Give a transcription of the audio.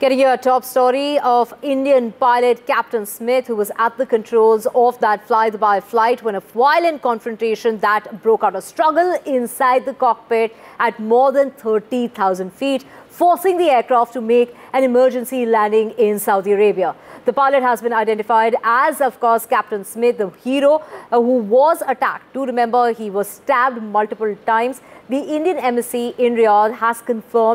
Getting your top story of Indian pilot Captain Smith, who was at the controls of that fly-by flight when a violent confrontation that broke out, a struggle inside the cockpit at more than 30,000 feet, forcing the aircraft to make an emergency landing in Saudi Arabia. The pilot has been identified as, of course, Captain Smith, the hero who was attacked. Do remember, he was stabbed multiple times. The Indian embassy in Riyadh has confirmed